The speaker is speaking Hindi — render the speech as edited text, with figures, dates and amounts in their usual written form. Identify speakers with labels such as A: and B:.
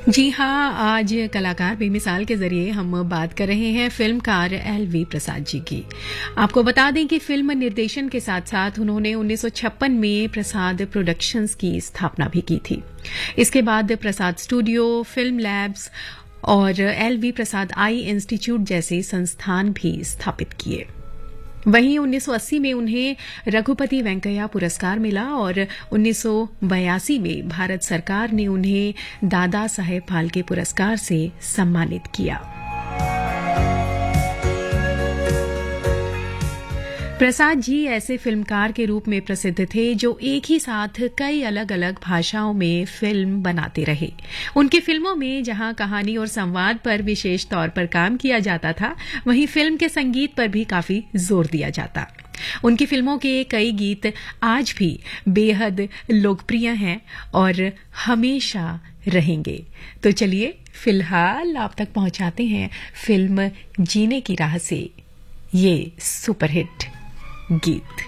A: जी हाँ, आज कलाकार बेमिसाल के जरिए हम बात कर रहे हैं फिल्मकार एल.वी. प्रसाद जी की। आपको बता दें कि फिल्म निर्देशन के साथ साथ उन्होंने 1956 में प्रसाद प्रोडक्शंस की स्थापना भी की थी। इसके बाद प्रसाद स्टूडियो, फिल्म लैब्स और एल.वी. प्रसाद आई इंस्टीट्यूट जैसे संस्थान भी स्थापित किए। वहीं 1980 में उन्हें रघुपति वेंकैया पुरस्कार मिला और 1982 में भारत सरकार ने उन्हें दादा साहेब फाल्के पुरस्कार से सम्मानित किया। प्रसाद जी ऐसे फिल्मकार के रूप में प्रसिद्ध थे जो एक ही साथ कई अलग अलग भाषाओं में फिल्म बनाते रहे। उनकी फिल्मों में जहां कहानी और संवाद पर विशेष तौर पर काम किया जाता था, वहीं फिल्म के संगीत पर भी काफी जोर दिया जाता। उनकी फिल्मों के कई गीत आज भी बेहद लोकप्रिय हैं और हमेशा रहेंगे। तो चलिए फिलहाल आप तक पहुंचाते हैं फिल्म जीने की राह से ये सुपरहिट गीत।